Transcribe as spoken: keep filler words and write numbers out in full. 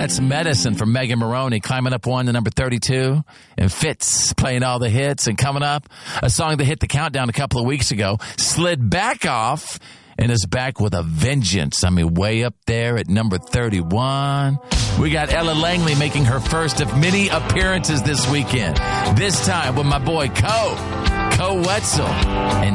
That's Medicine from Megan Maroney, climbing up one to number thirty-two. And Fitz playing all the hits. And coming up, a song that hit the countdown a couple of weeks ago, slid back off and is back with a vengeance. I mean, way up there at number thirty-one. We got Ella Langley making her first of many appearances this weekend. This time with my boy, Ko. Ko Wetzel. And